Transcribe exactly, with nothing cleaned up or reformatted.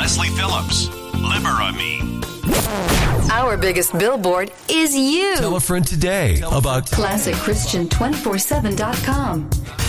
Wesley Phillips. Libera Me. Our biggest billboard is you. Tell a friend today about Classic Christian two forty-seven dot com.